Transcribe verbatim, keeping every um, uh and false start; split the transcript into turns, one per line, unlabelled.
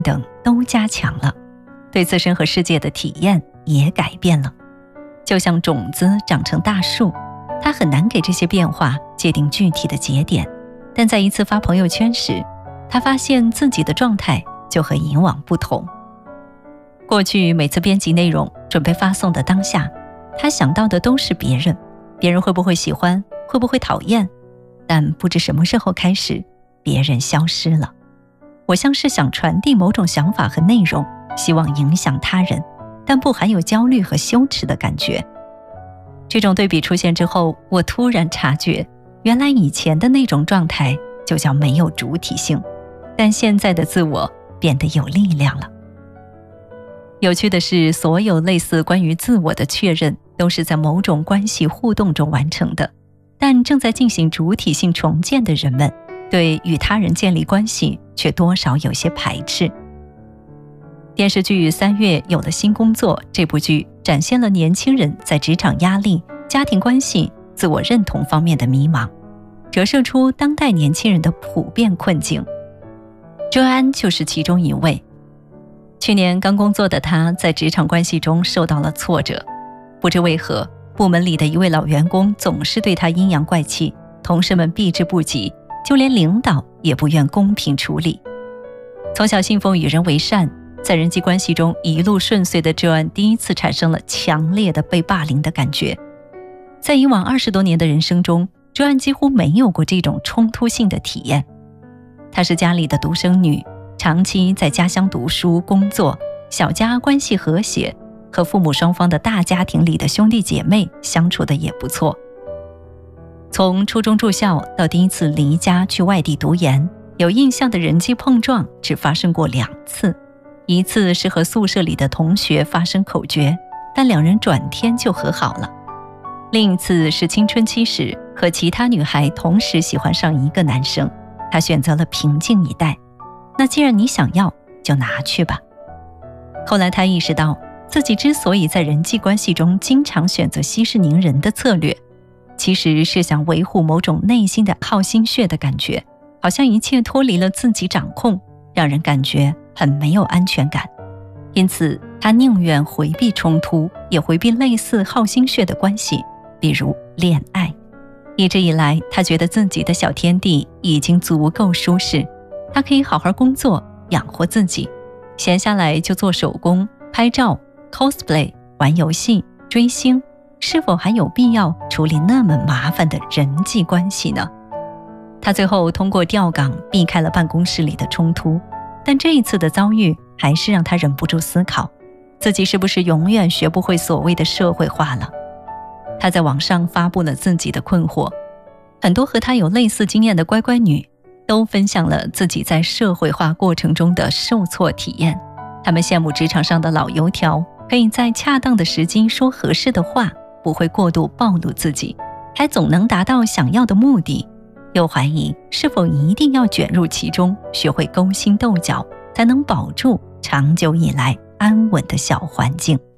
等都加强了，对自身和世界的体验也改变了。就像种子长成大树，它很难给这些变化界定具体的节点，但在一次发朋友圈时，他发现自己的状态就和以往不同。过去每次编辑内容准备发送的当下，他想到的都是别人，别人会不会喜欢，会不会讨厌，但不知什么时候开始，别人消失了。我像是想传递某种想法和内容，希望影响他人，但不含有焦虑和羞耻的感觉。这种对比出现之后，我突然察觉，原来以前的那种状态就叫没有主体性，但现在的自我变得有力量了。有趣的是，所有类似关于自我的确认都是在某种关系互动中完成的，但正在进行主体性重建的人们，对与他人建立关系却多少有些排斥。电视剧《三月有了新工作》这部剧展现了年轻人在职场压力、家庭关系、自我认同方面的迷茫，折射出当代年轻人的普遍困境。周安就是其中一位。去年刚工作的他在职场关系中受到了挫折，不知为何，部门里的一位老员工总是对他阴阳怪气，同事们避之不及，就连领导也不愿公平处理。从小信奉与人为善，在人际关系中一路顺遂的 Joanne 第一次产生了强烈的被霸凌的感觉。在以往二十多年的人生中， Joanne 几乎没有过这种冲突性的体验。她是家里的独生女，长期在家乡读书工作，小家关系和谐，和父母双方的大家庭里的兄弟姐妹相处的也不错。从初中住校到第一次离家去外地读研，有印象的人际碰撞只发生过两次，一次是和宿舍里的同学发生口角，但两人转天就和好了。另一次是青春期时和其他女孩同时喜欢上一个男生，他选择了平静以待，那既然你想要，就拿去吧。后来他意识到，自己之所以在人际关系中经常选择息事宁人的策略，其实是想维护某种内心的好心血的感觉，好像一切脱离了自己掌控，让人感觉很没有安全感。因此他宁愿回避冲突，也回避类似好心血的关系，比如恋爱。一直以来，他觉得自己的小天地已经足够舒适，他可以好好工作养活自己，闲下来就做手工、拍照、cosplay、玩游戏、追星，是否还有必要处理那么麻烦的人际关系呢？他最后通过调岗避开了办公室里的冲突，但这一次的遭遇还是让他忍不住思考，自己是不是永远学不会所谓的社会化了。他在网上发布了自己的困惑，很多和他有类似经验的乖乖女都分享了自己在社会化过程中的受挫体验。他们羡慕职场上的老油条，可以在恰当的时机说合适的话，不会过度暴露自己，还总能达到想要的目的，又怀疑是否一定要卷入其中，学会勾心斗角，才能保住长久以来安稳的小环境。